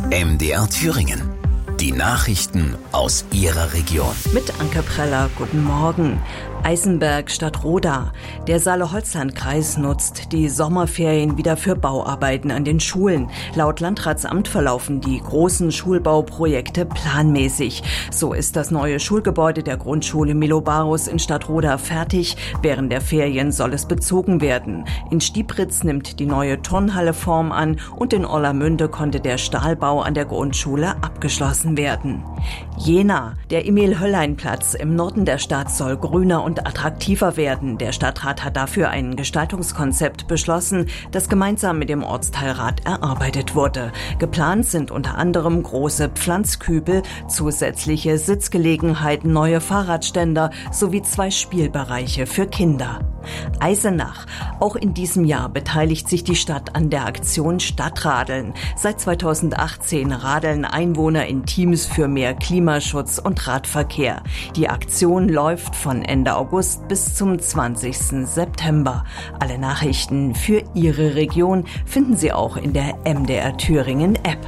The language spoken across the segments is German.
MDR Thüringen. Die Nachrichten aus Ihrer Region. Mit Anke Preller, guten Morgen. Eisenberg statt Roda. Der Saale-Holzland-Kreis nutzt die Sommerferien wieder für Bauarbeiten an den Schulen. Laut Landratsamt verlaufen die großen Schulbauprojekte planmäßig. So ist das neue Schulgebäude der Grundschule Milobarus in Stadtroda fertig. Während der Ferien soll es bezogen werden. In Stiepritz nimmt die neue Turnhalle Form an und in Orlamünde konnte der Stahlbau an der Grundschule abgeschlossen werden. Jena. Der Emil-Hölllein-Platz im Norden der Stadt soll grüner und attraktiver werden. Der Stadtrat hat dafür ein Gestaltungskonzept beschlossen, das gemeinsam mit dem Ortsteilrat erarbeitet wurde. Geplant sind unter anderem große Pflanzkübel, zusätzliche Sitzgelegenheiten, neue Fahrradständer sowie 2 Spielbereiche für Kinder. Eisenach. Auch in diesem Jahr beteiligt sich die Stadt an der Aktion Stadtradeln. Seit 2018 radeln Einwohner in Teams für mehr Klimaschutz und Radverkehr. Die Aktion läuft von Ende August bis zum 20. September. Alle Nachrichten für Ihre Region finden Sie auch in der MDR Thüringen App.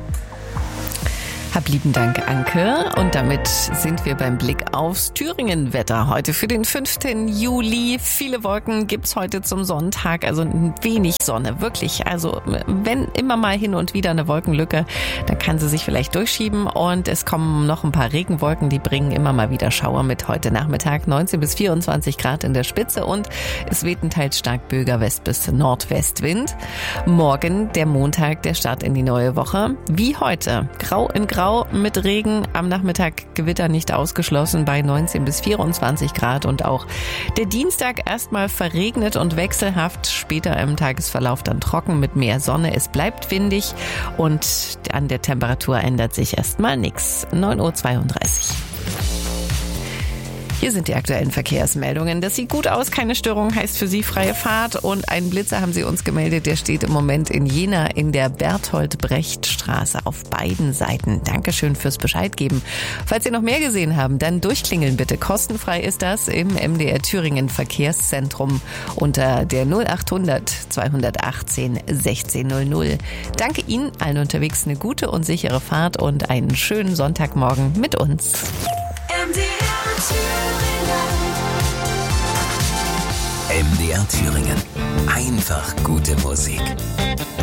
Hab lieben Dank, Anke. Und damit sind wir beim Blick aufs Thüringen-Wetter. Heute für den 5. Juli. Viele Wolken gibt's heute zum Sonntag, also ein wenig Sonne, wirklich. Also wenn immer mal hin und wieder eine Wolkenlücke, dann kann sie sich vielleicht durchschieben. Und es kommen noch ein paar Regenwolken, die bringen immer mal wieder Schauer mit. Heute Nachmittag 19 bis 24 Grad in der Spitze und es weht ein teils stark böiger West- bis Nordwestwind. Morgen, der Montag, der Start in die neue Woche. Wie heute, grau in grau mit Regen, am Nachmittag Gewitter nicht ausgeschlossen bei 19 bis 24 Grad und auch der Dienstag erstmal verregnet und wechselhaft, später im Tagesverlauf dann trocken mit mehr Sonne. Es bleibt windig und an der Temperatur ändert sich erstmal nichts. 9:32 Uhr. Hier sind die aktuellen Verkehrsmeldungen. Das sieht gut aus, keine Störung, heißt für Sie freie Fahrt. Und einen Blitzer haben Sie uns gemeldet, der steht im Moment in Jena in der Berthold-Brecht-Straße auf beiden Seiten. Dankeschön fürs Bescheid geben. Falls Sie noch mehr gesehen haben, dann durchklingeln bitte. Kostenfrei ist das im MDR Thüringen Verkehrszentrum unter der 0800 218 1600. Danke Ihnen, allen unterwegs eine gute und sichere Fahrt und einen schönen Sonntagmorgen mit uns. MDR Thüringen. Einfach gute Musik.